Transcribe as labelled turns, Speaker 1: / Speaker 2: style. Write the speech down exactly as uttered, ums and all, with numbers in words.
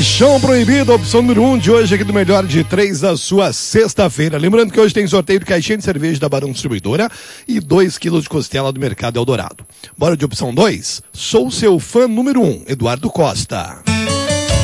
Speaker 1: Paixão Proibida, opção número um de hoje aqui do Melhor de Três da sua sexta-feira. Lembrando que hoje tem sorteio de caixinha de cerveja da Barão Distribuidora e dois quilos de costela do Mercado Eldorado. Bora de opção dois? Sou seu fã número um, Eduardo Costa.